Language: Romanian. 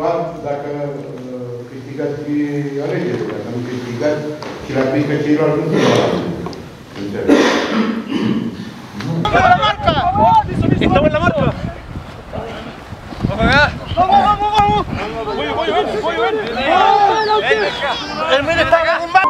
eventual, dacă câștigați alegerile, dacă nu câștigați și le aplică ceilalți, nu sunt valabile. Înțeleg. ¡Estamos en la marca! ¡Estamos en la marca! ¡Vamos acá! ¡Vamos, vamos, vamos! ¡Voy! ¡El men está acá con más!